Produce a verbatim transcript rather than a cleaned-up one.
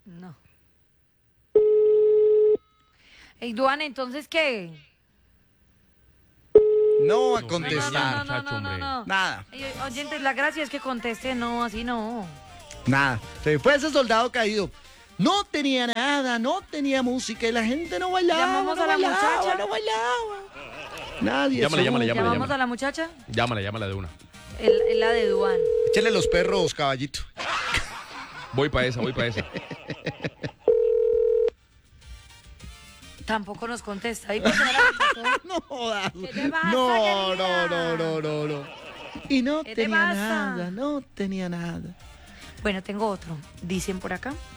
No. Ey, Duan, ¿entonces qué? No va a No, contestar. No, no, no, no, no, no. Nada, Ey, oyentes, la gracia es que conteste, no, así no. nada. Se fue ese soldado caído. No tenía nada, no tenía música y la gente no bailaba. Llamamos no a la bailaba, muchacha. No bailaba. Nadie. Llámale, eso- llámale, llámale. ¿Llamamos a la muchacha? Llámala, llámala de una. El, el- la de Duan. Échale los perros, caballito. Voy para esa, voy para esa. Tampoco nos contesta. Ay, pues, ahora- No jodas. ¿Qué te pasa, No, querida? no, no, no, no, no. Y no ¿Qué te tenía pasa? nada, no tenía nada. Bueno, tengo otro. Dicen por acá